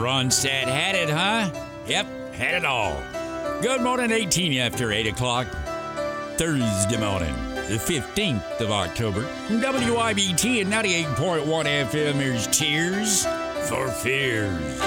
Ronstadt had it, huh? Yep, had it all. Good morning, 18 after 8 o'clock. Thursday morning, the 15th of October. WIBT and 98.1 FM. Here's Tears for Fears.